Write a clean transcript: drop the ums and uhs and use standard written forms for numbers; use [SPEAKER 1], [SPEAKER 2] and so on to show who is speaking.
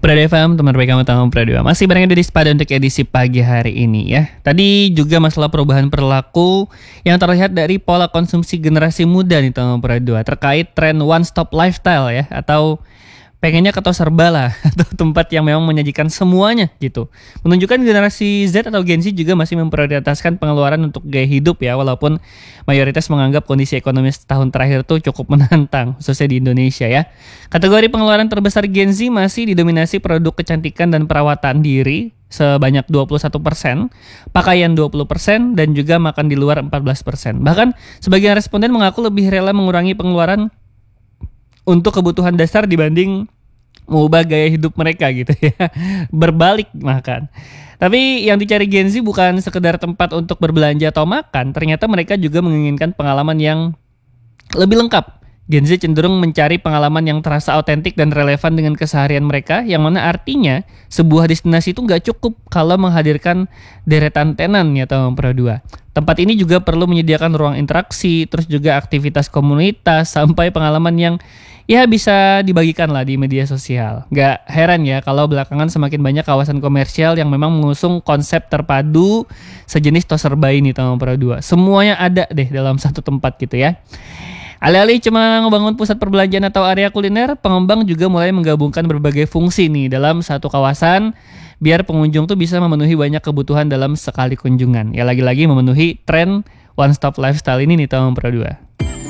[SPEAKER 1] Prada FM, teman baik kamu Tanggung Prada. Masih bareng di Spada untuk edisi pagi hari ini ya. Tadi juga masalah perubahan perilaku yang terlihat dari pola konsumsi generasi muda nih Tanggung Prada terkait tren one stop lifestyle ya, atau pengennya ke serba lah atau tempat yang memang menyajikan semuanya gitu. Menunjukkan generasi Z atau Gen Z juga masih memprioritaskan pengeluaran untuk gaya hidup ya, walaupun mayoritas menganggap kondisi ekonomi setahun terakhir tuh cukup menantang, khususnya di Indonesia ya. Kategori pengeluaran terbesar Gen Z masih didominasi produk kecantikan dan perawatan diri sebanyak 21%, pakaian 20%, dan juga makan di luar 14%. Bahkan sebagian responden mengaku lebih rela mengurangi pengeluaran untuk kebutuhan dasar dibanding mengubah gaya hidup mereka gitu ya. Berbalik makan. Tapi yang dicari Gen Z bukan sekedar tempat untuk berbelanja atau makan, ternyata mereka juga menginginkan pengalaman yang lebih lengkap. Gen Z cenderung mencari pengalaman yang terasa autentik dan relevan dengan keseharian mereka, yang mana artinya sebuah destinasi itu nggak cukup kalau menghadirkan deretan tenan ya tahun Pro 2. Tempat ini juga perlu menyediakan ruang interaksi, terus juga aktivitas komunitas, sampai pengalaman yang ya bisa dibagikan lah di media sosial. Gak heran ya kalau belakangan semakin banyak kawasan komersial yang memang mengusung konsep terpadu sejenis toserba ini tahun Pro 2. Semuanya ada deh dalam satu tempat gitu ya. Alih-alih cuma ngebangun pusat perbelanjaan atau area kuliner, pengembang juga mulai menggabungkan berbagai fungsi nih dalam satu kawasan biar pengunjung tuh bisa memenuhi banyak kebutuhan dalam sekali kunjungan. Ya lagi-lagi memenuhi tren one stop lifestyle ini nih tahun Pro 2.